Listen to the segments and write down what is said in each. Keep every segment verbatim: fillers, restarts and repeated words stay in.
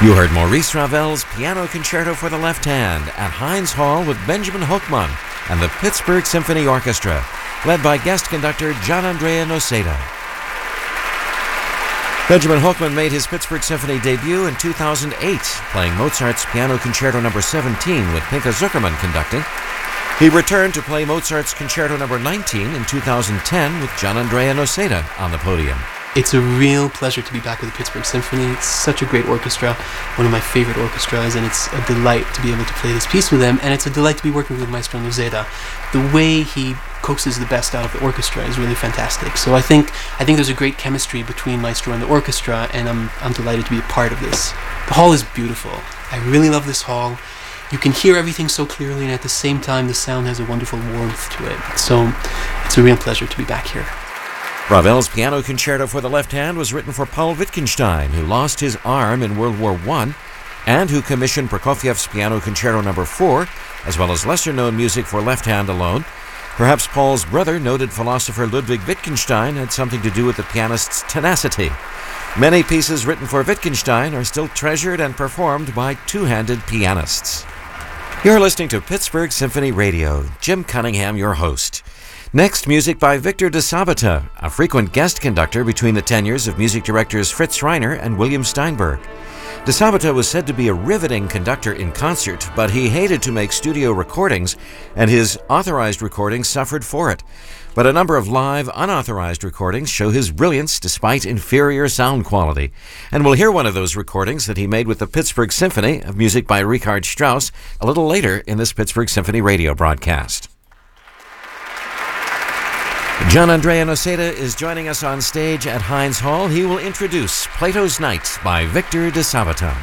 You heard Maurice Ravel's Piano Concerto for the Left Hand at Heinz Hall with Benjamin Hochman and the Pittsburgh Symphony Orchestra, led by guest conductor Gianandrea Noseda. Benjamin Hochman made his Pittsburgh Symphony debut in two thousand eight, playing Mozart's Piano Concerto number seventeen with Pinka Zuckerman conducting. He returned to play Mozart's Concerto number nineteen in two thousand ten with Gianandrea Noseda on the podium. It's a real pleasure to be back with the Pittsburgh Symphony. It's such a great orchestra, one of my favorite orchestras, and it's a delight to be able to play this piece with them, and it's a delight to be working with Maestro Noseda. The way he coaxes the best out of the orchestra is really fantastic. So I think I think there's a great chemistry between Maestro and the orchestra, and I'm, I'm delighted to be a part of this. The hall is beautiful. I really love this hall. You can hear everything so clearly, and at the same time the sound has a wonderful warmth to it. So it's a real pleasure to be back here. Ravel's Piano Concerto for the Left Hand was written for Paul Wittgenstein, who lost his arm in World War One, and who commissioned Prokofiev's Piano Concerto number four, as well as lesser-known music for left hand alone. Perhaps Paul's brother, noted philosopher Ludwig Wittgenstein, had something to do with the pianist's tenacity. Many pieces written for Wittgenstein are still treasured and performed by two-handed pianists. You're listening to Pittsburgh Symphony Radio. Jim Cunningham, your host. Next, music by Victor de Sabata, a frequent guest conductor between the tenures of music directors Fritz Reiner and William Steinberg. De Sabata was said to be a riveting conductor in concert, but he hated to make studio recordings, and his authorized recordings suffered for it. But a number of live, unauthorized recordings show his brilliance despite inferior sound quality. And we'll hear one of those recordings that he made with the Pittsburgh Symphony of music by Richard Strauss a little later in this Pittsburgh Symphony radio broadcast. Gianandrea Noseda is joining us on stage at Heinz Hall. He will introduce Plato's Night by Victor de Sabata.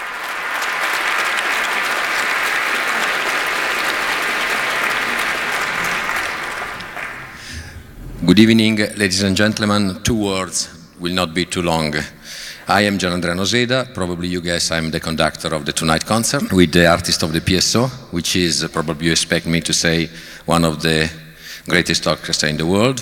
Good evening, ladies and gentlemen. Two words will not be too long. I am Gianandrea Noseda. Probably you guess I'm the conductor of the tonight concert with the artist of the P S O, which is, probably you expect me to say, one of the greatest orchestra in the world.